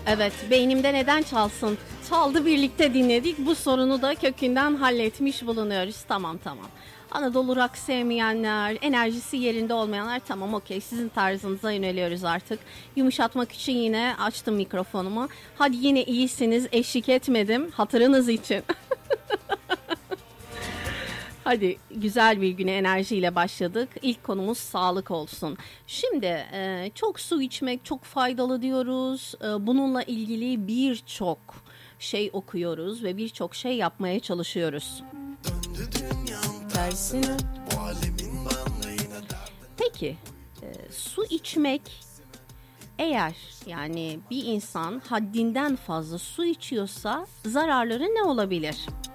Evet, beynimde neden çalsın? Çaldı, birlikte dinledik. Bu sorunu da kökünden halletmiş bulunuyoruz. Tamam. Anadolu rock sevmeyenler, enerjisi yerinde olmayanlar tamam okey. Sizin tarzınıza yöneliyoruz artık. Yumuşatmak için yine açtım mikrofonumu. Hadi yine iyisiniz, eşlik etmedim. Hatırınız için. Hadi güzel bir güne enerjiyle başladık. İlk konumuz sağlık olsun. Şimdi çok su içmek çok faydalı diyoruz. Bununla ilgili birçok şey okuyoruz ve birçok şey yapmaya çalışıyoruz. Tersine. Peki su içmek, eğer yani bir insan haddinden fazla su içiyorsa zararları ne olabilir?